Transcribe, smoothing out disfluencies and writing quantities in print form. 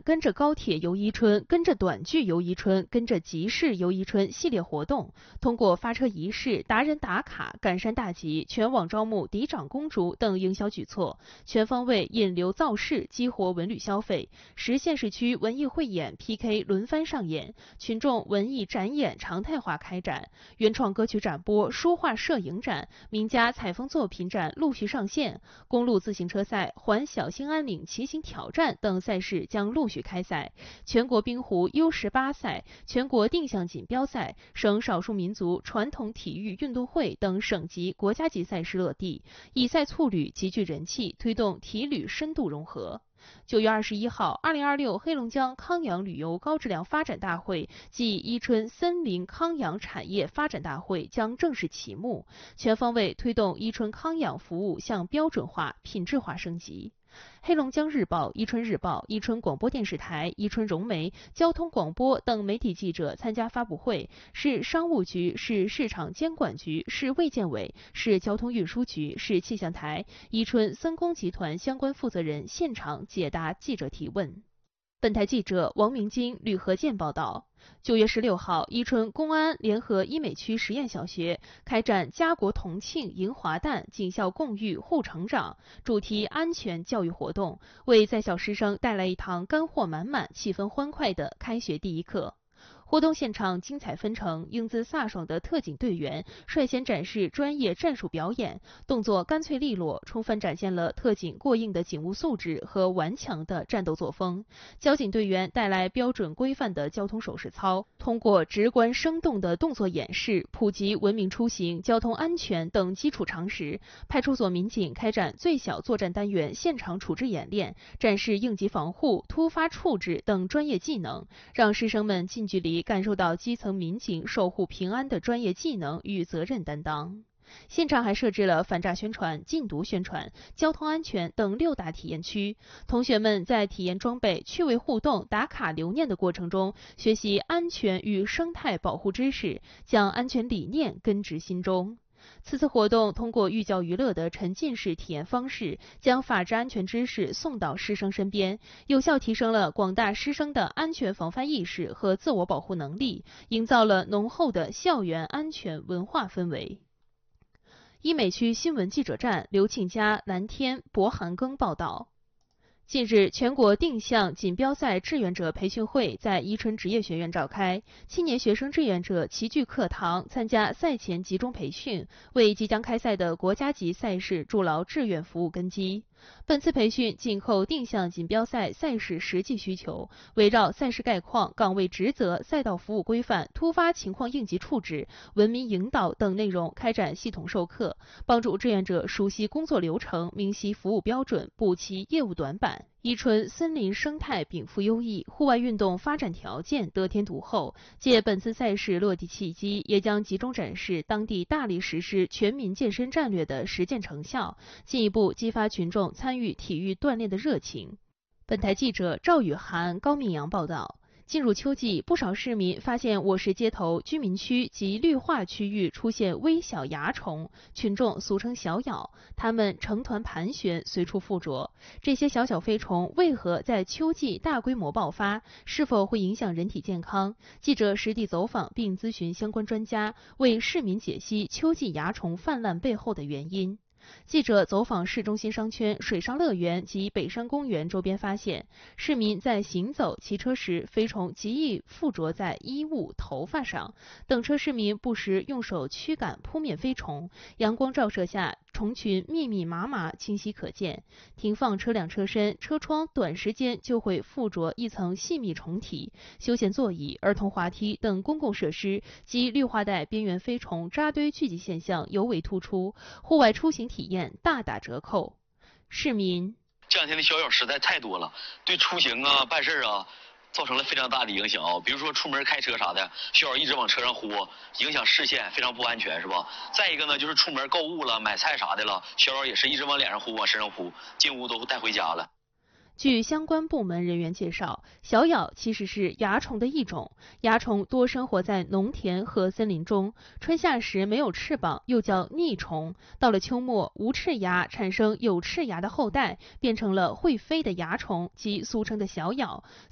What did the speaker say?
跟着高铁游伊春，跟着短剧游伊春，跟着集市游伊春系列活动，通过发车仪式、达人打卡、赶山大集、全网招募嫡长公主等营销举措，全方位引流造势，激活文旅消费，实现市区文艺汇演 PK 轮番上演，群众文艺展演常态化开展，原创歌曲展播、书画摄影展、名家采风作品展陆续上线，公路自行车赛、环小兴安岭骑行挑战等赛事将陆续开赛，全国冰壶 U18赛、全国定向锦标赛、省少数民族传统体育运动会等省级、国家级赛事落地，以赛促旅极具人气，推动体旅深度融合。9月21号，2026黑龙江康养旅游高质量发展大会暨伊春森林康养产业发展大会将正式启幕，全方位推动伊春康养服务向标准化、品质化升级。黑龙江日报、伊春日报、伊春广播电视台、伊春融媒、交通广播等媒体记者参加发布会，市商务局、市市场监管局、市卫健委、市交通运输局、市气象台、伊春森工集团相关负责人现场解答记者提问。本台记者王明金、吕和建报道。9月16号，伊春公安联合医美区实验小学开展家国同庆迎华诞、警校共育护成长主题安全教育活动，为在校师生带来一堂干货满满、气氛欢快的开学第一课。活动现场精彩纷呈，英姿飒爽的特警队员率先展示专业战术表演，动作干脆利落，充分展现了特警过硬的警务素质和顽强的战斗作风。交警队员带来标准规范的交通手势操，通过直观生动的动作演示，普及文明出行、交通安全等基础常识。派出所民警开展最小作战单元现场处置演练，展示应急防护、突发处置等专业技能，让师生们近距离感受到基层民警守护平安的专业技能与责任担当。现场还设置了反诈宣传、禁毒宣传、交通安全等6大体验区，同学们在体验装备、趣味互动、打卡留念的过程中，学习安全与生态保护知识，将安全理念根植心中。此次活动通过寓教于乐的沉浸式体验方式，将法治安全知识送到师生身边，有效提升了广大师生的安全防范意识和自我保护能力，营造了浓厚的校园安全文化氛围。医美区新闻记者站，刘庆佳、蓝天、博寒庚报道。近日，全国定向锦标赛志愿者培训会在伊春职业学院召开，青年学生志愿者齐聚课堂，参加赛前集中培训，为即将开赛的国家级赛事筑牢志愿服务根基。本次培训紧扣定向锦标赛赛事实际需求，围绕赛事概况、岗位职责、赛道服务规范、突发情况应急处置、文明引导等内容开展系统授课，帮助志愿者熟悉工作流程、明晰服务标准，补齐业务短板。伊春森林生态禀赋优异，户外运动发展条件得天独厚。借本次赛事落地契机，也将集中展示当地大力实施全民健身战略的实践成效，进一步激发群众参与体育锻炼的热情。本台记者赵雨涵、高明阳报道。进入秋季，不少市民发现我市街头、居民区及绿化区域出现微小蚜虫，群众俗称小咬，它们成团盘旋，随处附着。这些小飞虫为何在秋季大规模爆发？是否会影响人体健康？记者实地走访并咨询相关专家，为市民解析秋季蚜虫泛滥背后的原因。记者走访市中心商圈、水上乐园及北山公园周边，发现市民在行走、骑车时，飞虫极易附着在衣物、头发上。等车市民不时用手驱赶扑灭飞虫，阳光照射下，虫群密密麻麻，清晰可见。停放车辆车身、车窗，短时间就会附着一层细密虫体。休闲座椅、儿童滑梯等公共设施及绿化带边缘飞虫扎堆聚集现象尤为突出，户外出行体验大打折扣。市民： 这两天的小咬实在太多了，对出行啊、办事啊造成了非常大的影响啊。比如说出门开车啥的，小咬一直往车上呼，影响视线，非常不安全，是吧？再一个呢，就是出门购物了、买菜啥的了，小咬也是一直往脸上呼、往身上呼，进屋都带回家了。 据相关部门人员介绍，小咬其实是蚜虫的一种，蚜虫多生活在农田和森林中，春夏时没有翅膀，又叫逆虫。到了秋末，无翅蚜产生有翅蚜的后代，变成了会飞的蚜虫，即俗称的小咬。